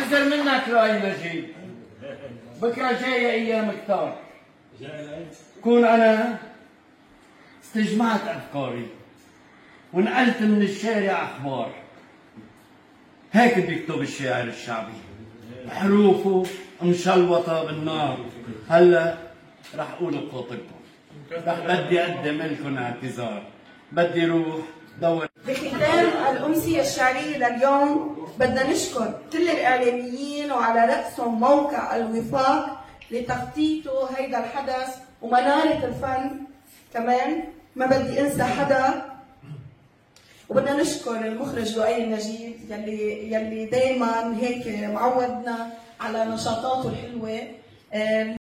بحذر منك لؤي نجيب، بكره جايه ايام كتار. كون انا استجمعت افكاري ونقلت من الشارع اخبار. هيك بيكتب الشاعر الشعبي، حروفه مشلوطه بالنار. هلا رح اقول بخاطركم، رح بدي اقدم لكم اعتذار. بدي روح دور. بختام الأمسية الشعرية لليوم بدنا نشكر كل الإعلاميين وعلى رأسهم موقع الوفاق لتخطيطه هيدا الحدث ومنارة الفن كمان. ما بدي انسى حدا. وبدنا نشكر المخرج لؤي النجيب يلي دايما هيك معودنا على نشاطاته الحلوة.